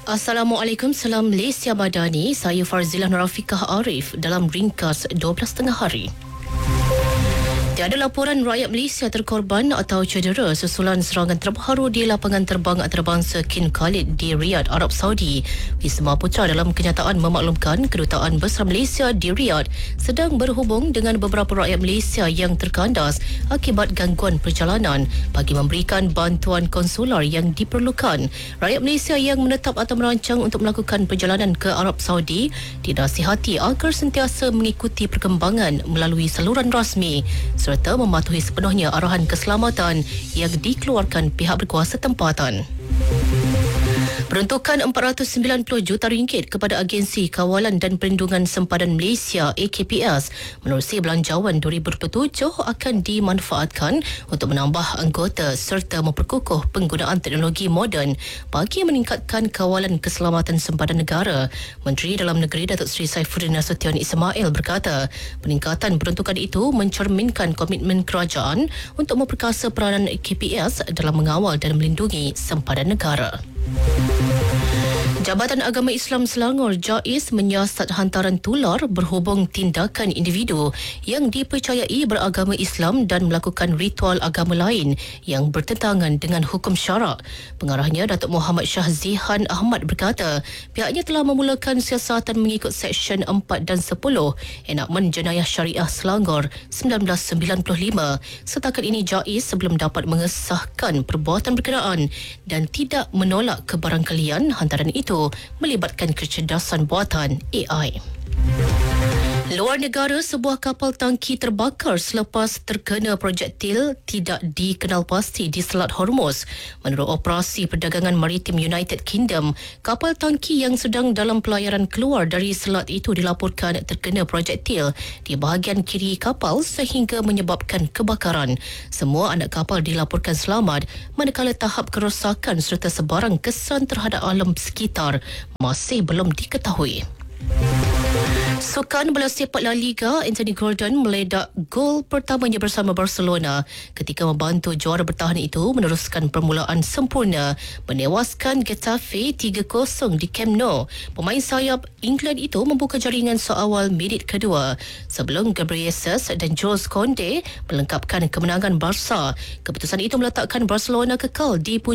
Assalamualaikum, salam Malaysia Madani. Saya Farzilah Nurafikah Arif dalam ringkas 12.30 hari. Tiada laporan rakyat Malaysia terkorban atau cedera susulan serangan terbaru di lapangan terbang antarabangsa King Khalid di Riyadh, Arab Saudi. Wisma Putra dalam kenyataan memaklumkan Kedutaan Besar Malaysia di Riyadh sedang berhubung dengan beberapa rakyat Malaysia yang terkandas akibat gangguan perjalanan bagi memberikan bantuan konsular yang diperlukan. Rakyat Malaysia yang menetap atau merancang untuk melakukan perjalanan ke Arab Saudi dinasihati agar sentiasa mengikuti perkembangan melalui saluran rasmi serta mematuhi sepenuhnya arahan keselamatan yang dikeluarkan pihak berkuasa tempatan. Peruntukan RM490 juta kepada Agensi Kawalan dan Perlindungan Sempadan Malaysia AKPS menerusi Belanjawan 2027 akan dimanfaatkan untuk menambah anggota serta memperkukuh penggunaan teknologi moden bagi meningkatkan kawalan keselamatan sempadan negara. Menteri Dalam Negeri Datuk Seri Saifuddin Nasution Ismail berkata, peningkatan peruntukan itu mencerminkan komitmen kerajaan untuk memperkasa peranan AKPS dalam mengawal dan melindungi sempadan negara. Jabatan Agama Islam Selangor JAIS menyiasat hantaran tular berhubung tindakan individu yang dipercayai beragama Islam dan melakukan ritual agama lain yang bertentangan dengan hukum syarak. Pengarahnya Datuk Muhammad Syahzihan Ahmad berkata, pihaknya telah memulakan siasatan mengikut Seksyen 4 dan 10 Enakmen Jenayah Syariah Selangor 1995. Setakat ini JAIS belum dapat mengesahkan perbuatan berkenaan dan tidak menolak kebarangkalian hantaran itu melibatkan kecerdasan buatan AI. Luar negara, sebuah kapal tangki terbakar selepas terkena projektil tidak dikenal pasti di Selat Hormuz. Menurut Operasi Perdagangan Maritim United Kingdom, kapal tangki yang sedang dalam pelayaran keluar dari selat itu dilaporkan terkena projektil di bahagian kiri kapal sehingga menyebabkan kebakaran. Semua anak kapal dilaporkan selamat, manakala tahap kerosakan serta sebarang kesan terhadap alam sekitar masih belum diketahui. Sukan bola sepak La Liga, Anthony Gordon meledak gol pertamanya bersama Barcelona ketika membantu juara bertahan itu meneruskan permulaan sempurna menewaskan Getafe 3-0 di Camp Nou. Pemain sayap England itu membuka jaringan seawal minit kedua sebelum Gabriel Jesus dan Jules Koundé melengkapkan kemenangan Barca. Keputusan itu meletakkan Barcelona kekal di